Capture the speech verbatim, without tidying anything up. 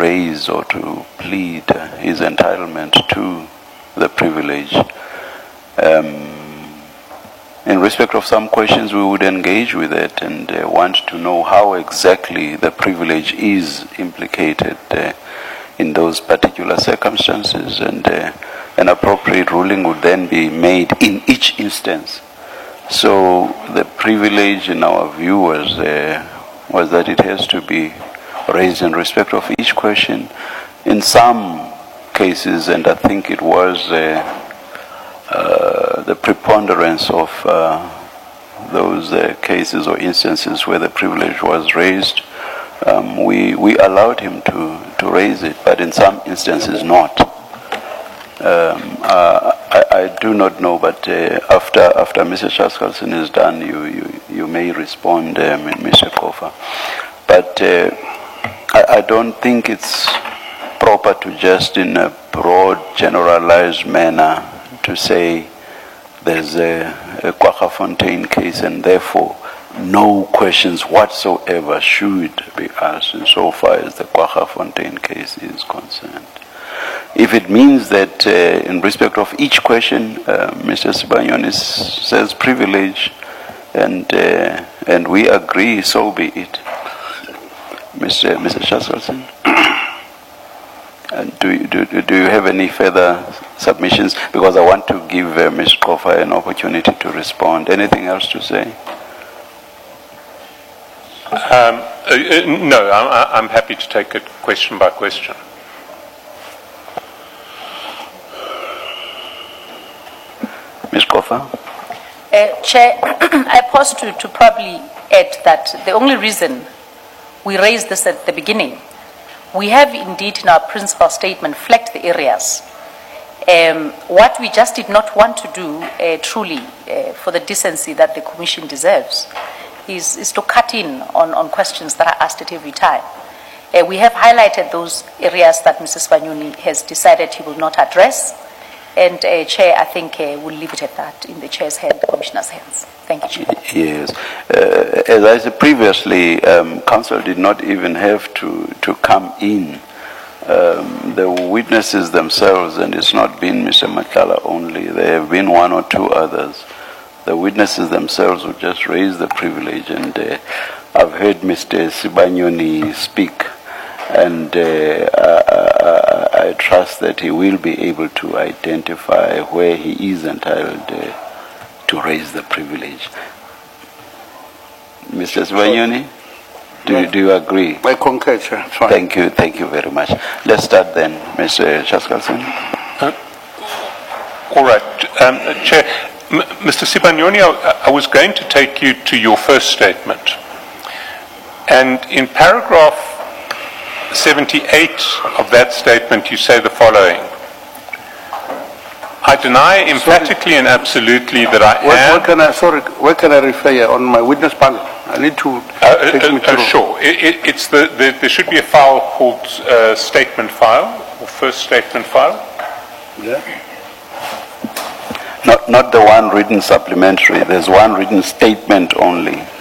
raise or to plead his entitlement to the privilege. Um, in respect of some questions, we would engage with it and uh, want to know how exactly the privilege is implicated uh, in those particular circumstances, and uh, an appropriate ruling would then be made in each instance. So the privilege in our view was, uh, was that it has to be raised in respect of each question. In some cases, and I think it was uh, uh, the preponderance of uh, those uh, cases or instances where the privilege was raised, um, we, we allowed him to, to raise it, but in some instances not. Um, uh, I, I do not know, but uh, after after Mister Chaskalson is done, you, you, you may respond, um, Mister Kofa. But uh, I, I don't think it's proper to just in a broad, generalized manner to say there's a, a Kwaggafontein case and therefore no questions whatsoever should be asked insofar as the Kwaggafontein case is concerned. If it means that uh, in respect of each question, uh, Mister Sibanyoni says privilege, and uh, and we agree, so be it. Mister Mister Chaskalson, and do you, do do you have any further submissions? Because I want to give uh, Miz Kofa an opportunity to respond. Anything else to say? Um, uh, no, I'm, I'm happy to take it question by question. Miz Kofa? Uh, Chair, I pause to, to probably add that the only reason we raised this at the beginning, we have indeed in our principal statement flagged the areas. Um, what we just did not want to do uh, truly uh, for the decency that the Commission deserves is, is to cut in on, on questions that are asked at every time. Uh, we have highlighted those areas that Mister Sibanyoni has decided he will not address. And uh, Chair, I think uh, we'll leave it at that in the Chair's hand, the Commissioner's hands. Thank you, Chair. Yes. Uh, as I said previously, um, Council did not even have to, to come in. Um, the witnesses themselves, and it's not been Mister Makala only, there have been one or two others. The witnesses themselves would just raise the privilege, and uh, I've heard Mister Sibanyoni speak. And uh, I, I trust that he will be able to identify where he is entitled uh, to raise the privilege. Mister Sibanyoni, do, you, do you agree? I concur, sir. Fine. Thank you, thank you very much. Let's start then, Mister Chaskalson. Uh, all right, um, Chair. M Mister Sibanyoni, I, I was going to take you to your first statement. And in paragraph seventy-eight of that statement, you say the following: I deny emphatically sorry. and absolutely that I where, am... Where can I, sorry, where can I refer you? On my witness panel? I need to uh, take uh, me uh, Sure. It, it, it's the, the, there should be a file called uh, statement file, or first statement file. Yeah. Not, not the one written supplementary. There's one written statement only.